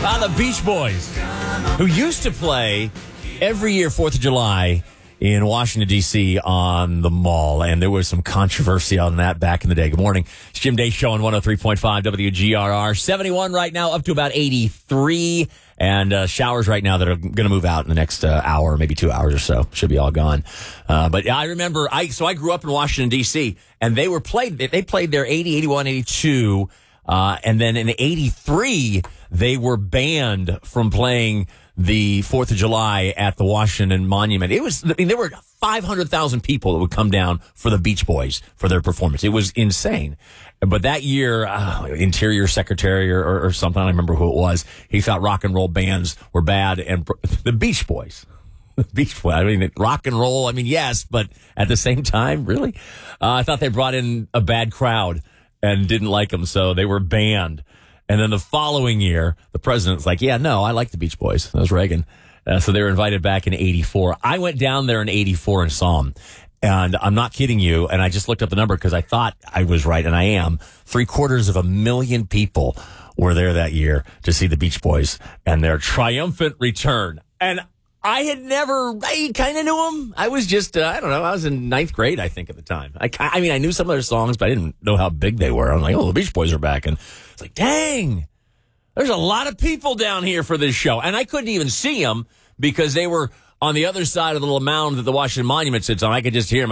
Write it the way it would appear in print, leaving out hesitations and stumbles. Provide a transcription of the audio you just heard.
The Beach Boys, who used to play every year 4th of July in Washington, D.C. on the Mall, and there was some controversy on that back in the day. Good morning. It's Jim Day Show on 103.5 WGRR. 71 right now, up to about 83, and showers right now that are going to move out in the next hour, maybe 2 hours or so. Should be all gone. But yeah, I remember, I grew up in Washington, D.C., and they played there 80, 81, 82, and then in 83, they were banned from playing the 4th of July at the Washington Monument. There were 500,000 people that would come down for the Beach Boys for their performance. It was insane. But that year, Interior Secretary or something, I don't remember who it was, he thought rock and roll bands were bad, and the Beach Boys. Beach Boys. I mean, rock and roll, yes, but at the same time, really? I thought they brought in a bad crowd and didn't like them, so they were banned. And then the following year, the president's like, yeah, no, I like the Beach Boys. That was Reagan. So they were invited back in 84. I went down there in 84 and saw them. And I'm not kidding you. And I just looked up the number because I thought I was right, and I am. 750,000 people were there that year to see the Beach Boys and their triumphant return. And I kind of knew them. I was just, I don't know, I was in ninth grade, I think, at the time. I knew some of their songs, but I didn't know how big they were. I'm like, oh, the Beach Boys are back. And it's like, dang, there's a lot of people down here for this show. And I couldn't even see them because they were on the other side of the little mound that the Washington Monument sits on. I could just hear them.